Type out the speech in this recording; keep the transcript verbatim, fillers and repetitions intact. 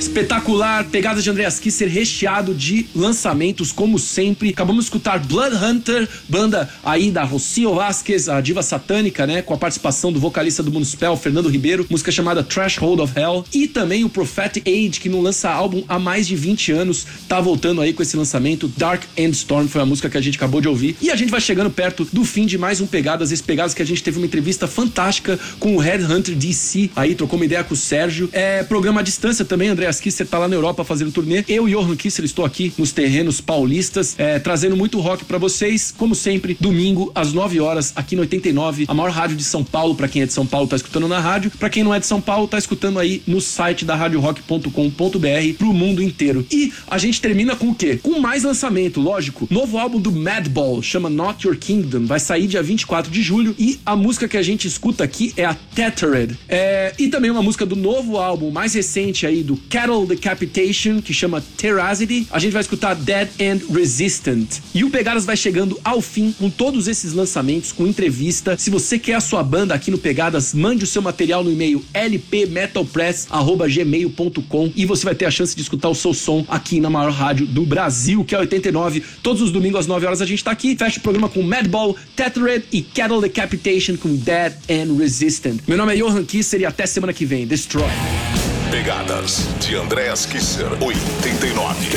Espetacular, Pegadas de Andreas Kisser recheado de lançamentos, como sempre. Acabamos de escutar Blood Hunter, banda aí da Rocio Vasquez, a diva satânica, né? Com a participação do vocalista do Municipal, Fernando Ribeiro, música chamada Threshold of Hell. E também o Prophetic Age, que não lança álbum há mais de vinte anos, tá voltando aí com esse lançamento. Dark and Storm foi a música que a gente acabou de ouvir. E a gente vai chegando perto do fim de mais um Pegadas, esse Pegadas que a gente teve uma entrevista fantástica com o Headhunter D C, aí trocou uma ideia com o Sérgio. É programa à distância também, Andreas Kisser tá lá na Europa fazendo turnê. Eu e Johan Kisser estou aqui nos terrenos paulistas, é, trazendo muito rock pra vocês, como sempre, domingo às nove horas, aqui no oitenta e nove, a maior rádio de São Paulo. Pra quem é de São Paulo tá escutando na rádio, pra quem não é de São Paulo tá escutando aí no site da rádio rock ponto com ponto b r pro mundo inteiro. E a gente termina com o quê? Com mais lançamento, lógico. Novo álbum do Madball, chama Not Your Kingdom, vai sair dia vinte e quatro de julho, e a música que a gente escuta aqui é a Tethered. É, e também uma música do novo álbum mais recente aí do Cattle Decapitation, que chama Terrazity. A gente vai escutar Dead and Resistant. E o Pegadas vai chegando ao fim com todos esses lançamentos, com entrevista. Se você quer a sua banda aqui no Pegadas, mande o seu material no e-mail l p metal press arroba gmail ponto com e você vai ter a chance de escutar o seu som aqui na maior rádio do Brasil, que é oitenta e nove. Todos os domingos às nove horas a gente tá aqui. Fecha o programa com Madball, Tethered e Cattle Decapitation com Dead and Resistant. Meu nome é Johan Kisser e até semana que vem. Destroy. Pegadas de Andreas Kisser, oitenta e nove.